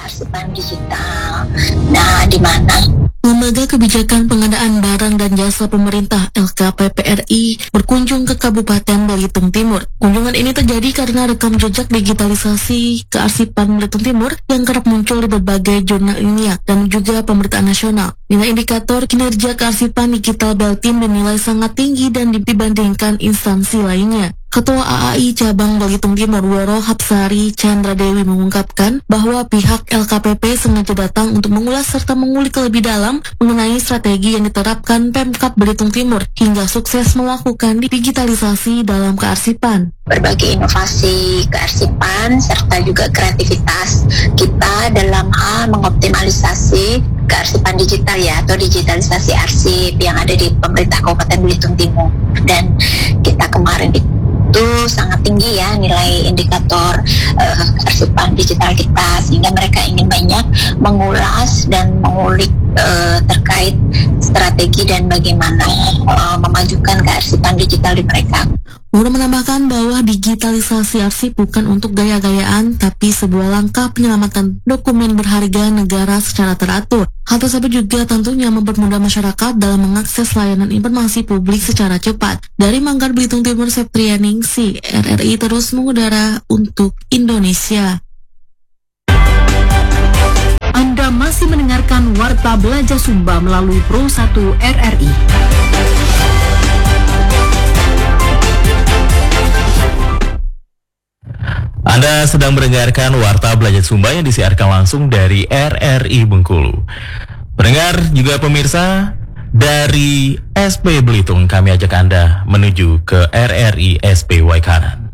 kearsipan digital. Nah, di mana Lembaga Kebijakan Pengadaan Barang dan Jasa Pemerintah LKPPRI berkunjung ke Kabupaten Belitung Timur. Kunjungan ini terjadi karena rekam jejak digitalisasi kearsipan Belitung Timur yang kerap muncul di berbagai jurnal ilmiah dan juga pemberitaan nasional. Nilai indikator kinerja kearsipan digital Beltim dinilai sangat tinggi dan dibandingkan instansi lainnya. Ketua AAI Cabang Belitung Timur Woro Hapsari Chandra Dewi mengungkapkan bahwa pihak LKPP sengaja datang untuk mengulas serta mengulik lebih dalam mengenai strategi yang diterapkan Pemkab Belitung Timur hingga sukses melakukan digitalisasi dalam kearsipan. Berbagai inovasi kearsipan serta juga kreativitas kita dalam hal mengoptimalisasi kearsipan digital ya, atau digitalisasi arsip yang ada di pemerintah Kabupaten Belitung Timur. Dan kita kemarin itu sangat tinggi ya nilai indikator kearsipan digital kita, sehingga mereka ingin banyak mengulas dan mengulik terkait strategi dan bagaimana memajukan kearsipan digital di mereka. Woro menambahkan bahwa digitalisasi arsip bukan untuk gaya-gayaan, tapi sebuah langkah penyelamatan dokumen berharga negara secara teratur. Hal tersebut juga tentunya mempermudah masyarakat dalam mengakses layanan informasi publik secara cepat. Dari Manggar Belitung Timur, Septrianingsih, RRI terus mengudara untuk Indonesia. Anda masih mendengarkan Warta Belajar Sumba melalui Pro 1 RRI. Anda sedang mendengarkan Warta Belajar Sumba yang disiarkan langsung dari RRI Bengkulu. Pendengar juga pemirsa, dari SP Belitung kami ajak Anda menuju ke RRI SP Waikanan.